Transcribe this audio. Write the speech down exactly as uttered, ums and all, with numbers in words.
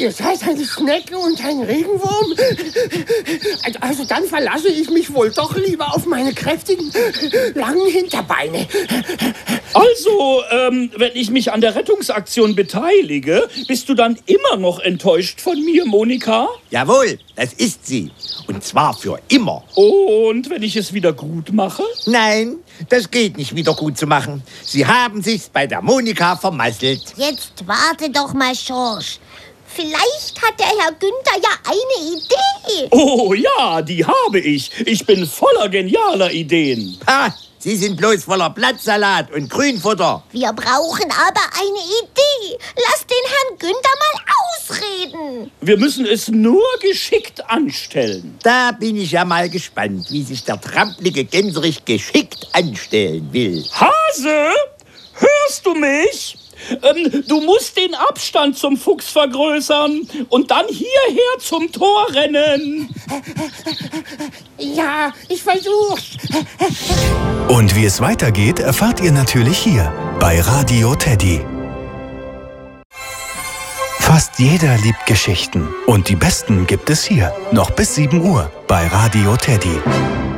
Ihr seid eine Schnecke und ein Regenwurm? Also dann verlasse ich mich wohl doch lieber auf meine kräftigen, langen Hinterbeine. Also, ähm, wenn ich mich an der Rettungsaktion beteilige, bist du dann immer noch enttäuscht von mir, Monika? Jawohl, das ist sie. Und zwar für immer. Und wenn ich es wieder gut mache? Nein, das geht nicht wieder gut zu machen. Sie haben sich's bei der Monika vermasselt. Jetzt warte doch mal, Schorsch. Vielleicht hat der Herr Günther ja eine Idee. Oh ja, die habe ich. Ich bin voller genialer Ideen. Ha, Sie sind bloß voller Blattsalat und Grünfutter. Wir brauchen aber eine Idee. Lass den Herrn Günther mal ausreden. Wir müssen es nur geschickt anstellen. Da bin ich ja mal gespannt, wie sich der trampelige Gänserich geschickt anstellen will. Hase, hörst du mich? Ähm, du musst den Abstand zum Fuchs vergrößern und dann hierher zum Tor rennen. Ja, ich versuch's. Und wie es weitergeht, erfahrt ihr natürlich hier bei Radio Teddy. Fast jeder liebt Geschichten und die besten gibt es hier, noch bis sieben Uhr bei Radio Teddy.